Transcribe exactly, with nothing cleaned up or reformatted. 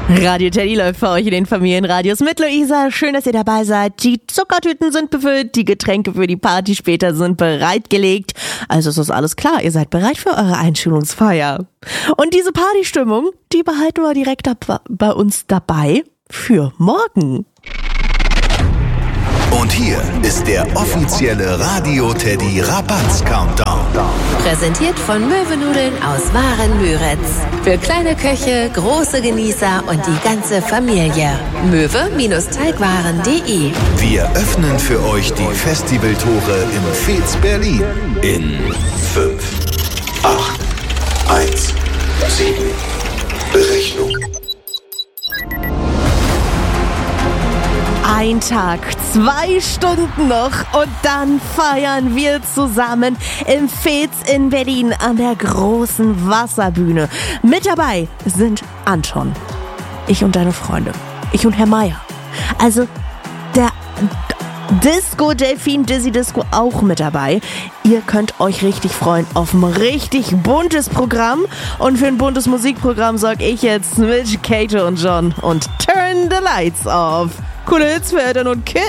Radio Teddy läuft für euch in den Familienradios mit Luisa. Schön, dass ihr dabei seid. Die Zuckertüten sind befüllt, die Getränke für die Party später sind bereitgelegt. Also es ist alles klar, ihr seid bereit für eure Einschulungsfeier. Und diese Partystimmung, die behalten wir direkt ab, bei uns dabei für morgen. Und hier ist der offizielle Radio Teddy Rabatz Countdown. Präsentiert von Möwenudeln aus Waren-Müritz. Für kleine Köche, große Genießer und die ganze Familie. möwe-teigwaren punkt de. Wir öffnen für euch die Festivaltore im Fez Berlin. In fünf, acht, eins, sieben, Berechnung. Ein Tag, zwei Stunden noch und dann feiern wir zusammen im Fez in Berlin an der großen Wasserbühne. Mit dabei sind Anton, ich und deine Freunde, ich und Herr Meier. Also der Disco Delfin Dizzy Disco auch mit dabei. Ihr könnt euch richtig freuen auf ein richtig buntes Programm. Und für ein buntes Musikprogramm sorge ich jetzt mit Kate und John und Turn the Lights Off. Coole Hits für Eltern und Kids.